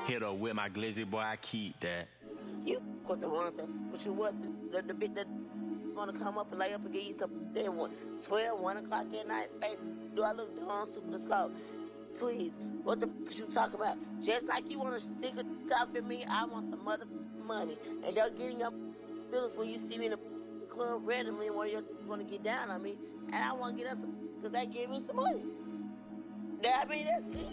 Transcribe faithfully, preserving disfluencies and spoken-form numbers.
Hit her with my glizzy, boy, I keep that. You with the ones that with you what the the bit that wanna come up and lay up and give you some then what twelve, one o'clock at night face do I look dumb, stupid or slow? Please, what the fuck is you talking about? Just like you wanna stick a up at me, I want some mother money. And they're getting your feelings when you see me in the club randomly and one of you wanna get down on me and I wanna get us some because they give me some money. That I mean that's it.